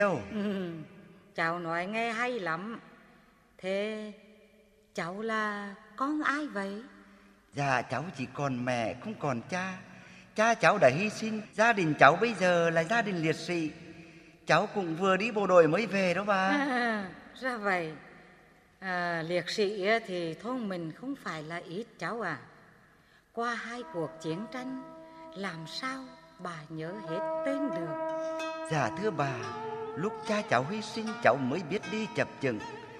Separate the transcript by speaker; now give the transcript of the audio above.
Speaker 1: đâu.
Speaker 2: Cháu nói nghe hay lắm. Thế cháu là con ai vậy?
Speaker 1: Dạ cháu chỉ còn mẹ không còn cha. Cha cháu đã hy sinh. Gia đình cháu bây giờ là gia đình liệt sĩ. Cháu cũng vừa đi bộ đội mới về đó bà.
Speaker 2: Ra vậy. Liệt sĩ thì thôn mình không phải là ít cháu à. Qua 2 cuộc chiến tranh, làm sao bà nhớ hết tên được?
Speaker 1: Dạ thưa bà, lúc cha cháu hy sinh cháu mới biết đi chập chững.